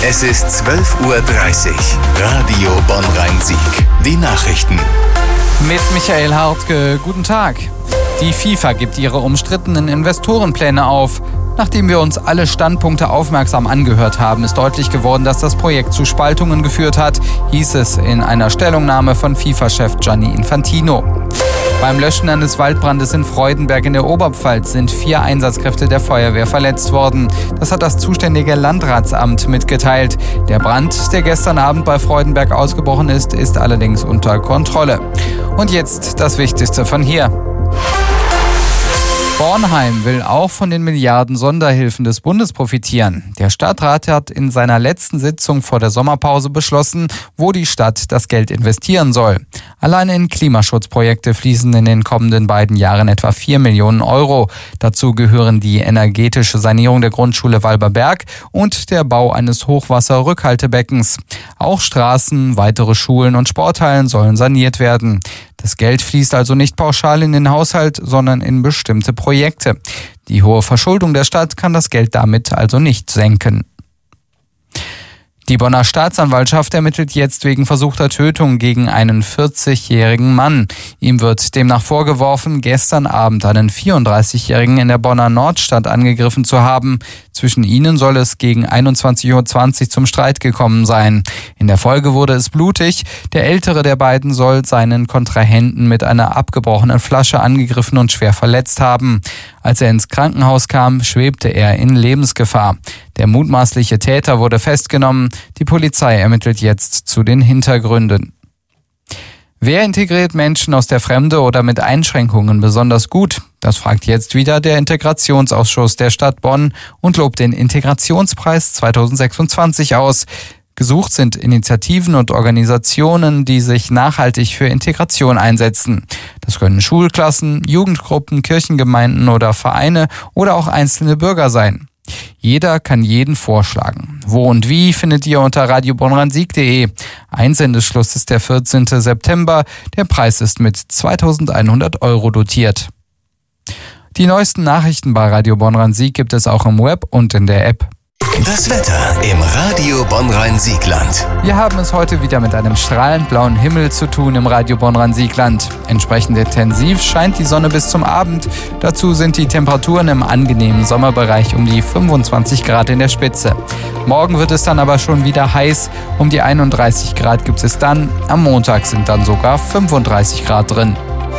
Es ist 12:30 Uhr. Radio Bonn-Rhein-Sieg. Die Nachrichten. Mit Michael Hartke, guten Tag. Die FIFA gibt ihre umstrittenen Investorenpläne auf. Nachdem wir uns alle Standpunkte aufmerksam angehört haben, ist deutlich geworden, dass das Projekt zu Spaltungen geführt hat, hieß es in einer Stellungnahme von FIFA-Chef Gianni Infantino. Beim Löschen eines Waldbrandes in Freudenberg in der Oberpfalz sind 4 Einsatzkräfte der Feuerwehr verletzt worden. Das hat das zuständige Landratsamt mitgeteilt. Der Brand, der gestern Abend bei Freudenberg ausgebrochen ist, ist allerdings unter Kontrolle. Und jetzt das Wichtigste von hier. Bornheim will auch von den Milliarden Sonderhilfen des Bundes profitieren. Der Stadtrat hat in seiner letzten Sitzung vor der Sommerpause beschlossen, wo die Stadt das Geld investieren soll. Allein in Klimaschutzprojekte fließen in den kommenden beiden Jahren etwa 4 Millionen Euro. Dazu gehören die energetische Sanierung der Grundschule Walberberg und der Bau eines Hochwasserrückhaltebeckens. Auch Straßen, weitere Schulen und Sporthallen sollen saniert werden. Das Geld fließt also nicht pauschal in den Haushalt, sondern in bestimmte Projekte. Die hohe Verschuldung der Stadt kann das Geld damit also nicht senken. Die Bonner Staatsanwaltschaft ermittelt jetzt wegen versuchter Tötung gegen einen 40-jährigen Mann. Ihm wird demnach vorgeworfen, gestern Abend einen 34-jährigen in der Bonner Nordstadt angegriffen zu haben. Zwischen ihnen soll es gegen 21:20 Uhr zum Streit gekommen sein. In der Folge wurde es blutig. Der ältere der beiden soll seinen Kontrahenten mit einer abgebrochenen Flasche angegriffen und schwer verletzt haben. Als er ins Krankenhaus kam, schwebte er in Lebensgefahr. Der mutmaßliche Täter wurde festgenommen. Die Polizei ermittelt jetzt zu den Hintergründen. Wer integriert Menschen aus der Fremde oder mit Einschränkungen besonders gut? Das fragt jetzt wieder der Integrationsausschuss der Stadt Bonn und lobt den Integrationspreis 2026 aus. Gesucht sind Initiativen und Organisationen, die sich nachhaltig für Integration einsetzen. Das können Schulklassen, Jugendgruppen, Kirchengemeinden oder Vereine oder auch einzelne Bürger sein. Jeder kann jeden vorschlagen. Wo und wie findet ihr unter radiobonn-rhein-sieg.de. Einsendeschluss ist der 14. September. Der Preis ist mit 2.100 Euro dotiert. Die neuesten Nachrichten bei Radio Bonn-Rhein-Sieg gibt es auch im Web und in der App. Das Wetter im Radio Bonn-Rhein-Siegland. Wir haben es heute wieder mit einem strahlend blauen Himmel zu tun im Radio Bonn-Rhein-Siegland. Entsprechend intensiv scheint die Sonne bis zum Abend. Dazu sind die Temperaturen im angenehmen Sommerbereich um die 25 Grad in der Spitze. Morgen wird es dann aber schon wieder heiß. Um die 31 Grad gibt es dann. Am Montag sind dann sogar 35 Grad drin.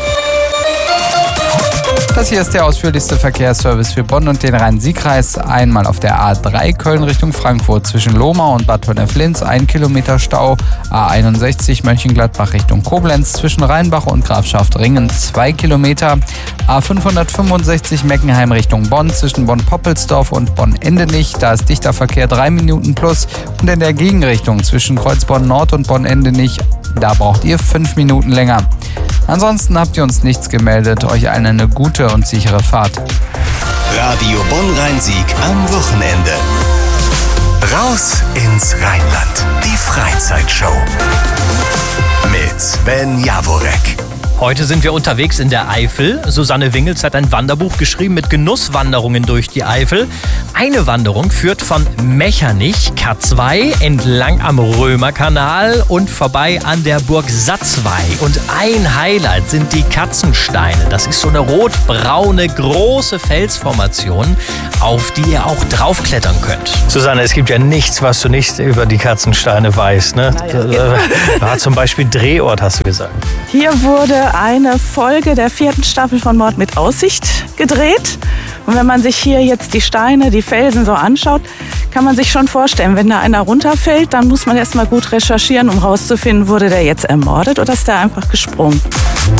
Das hier ist der ausführlichste Verkehrsservice für Bonn und den Rhein-Sieg-Kreis. Einmal auf der A3 Köln Richtung Frankfurt zwischen Lohmau und Bad Tonneflins 1 Kilometer Stau. A61 Mönchengladbach Richtung Koblenz zwischen Rheinbach und Grafschaft-Ringen 2 Kilometer. A565 Meckenheim Richtung Bonn zwischen Bonn-Poppelsdorf und Bonn-Endenich. Da ist dichter Verkehr 3 Minuten plus. Und in der Gegenrichtung zwischen Kreuzborn-Nord und Bonn-Endenich, da braucht ihr 5 Minuten länger. Ansonsten habt ihr uns nichts gemeldet. Euch allen eine gute und sichere Fahrt. Radio Bonn-Rhein-Sieg am Wochenende. Raus ins Rheinland. Die Freizeitshow. Mit Sven Jaworek. Heute sind wir unterwegs in der Eifel. Susanne Wingels hat ein Wanderbuch geschrieben mit Genusswanderungen durch die Eifel. Eine Wanderung führt von Mechernich, K2, entlang am Römerkanal und vorbei an der Burg Satzwey. Und ein Highlight sind die Katzensteine. Das ist so eine rot-braune, große Felsformation, auf die ihr auch draufklettern könnt. Susanne, es gibt ja nichts, was du nicht über die Katzensteine weißt, ne? Da zum Beispiel Drehort, hast du gesagt. Hier wurde eine Folge der 4. Staffel von Mord mit Aussicht gedreht. Und wenn man sich hier jetzt die Steine, die Felsen so anschaut, kann man sich schon vorstellen, wenn da einer runterfällt, dann muss man erst mal gut recherchieren, um rauszufinden, wurde der jetzt ermordet oder ist der einfach gesprungen.